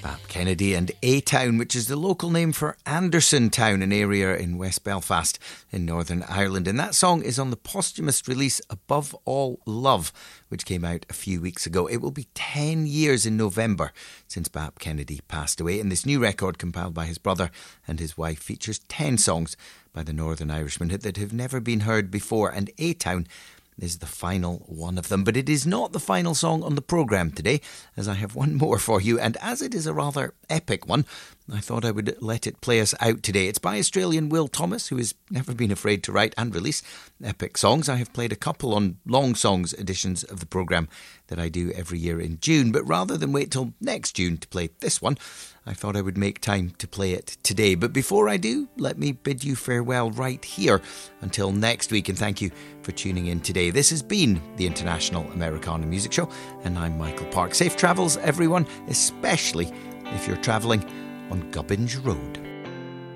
Bap Kennedy and A-Town, which is the local name for Anderson Town, an area in West Belfast in Northern Ireland. And that song is on the posthumous release Above All Love, which came out a few weeks ago. It will be 10 years in November since Bap Kennedy passed away. And this new record, compiled by his brother and his wife, features 10 songs by the Northern Irishman that have never been heard before. And A-Town is the final one of them. But it is not the final song on the programme today, as I have one more for you. And as it is a rather epic one, I thought I would let it play us out today. It's by Australian Will Thomas, who has never been afraid to write and release epic songs. I have played a couple on Long Songs editions of the programme that I do every year in June. But rather than wait till next June to play this one, I thought I would make time to play it today. But before I do, let me bid you farewell right here until next week. And thank you for tuning in today. This has been the International Americana Music Show, and I'm Michael Park. Safe travels, everyone, especially if you're travelling on Gubbins Road.